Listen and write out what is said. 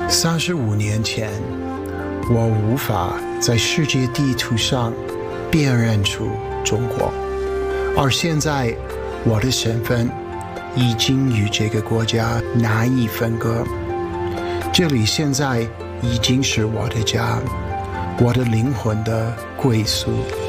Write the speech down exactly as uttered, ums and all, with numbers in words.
三十五年前，我无法在世界地图上辨认出中国，而现在我的身份已经与这个国家难以分割。这里现在已经是我的家，我的灵魂的归宿。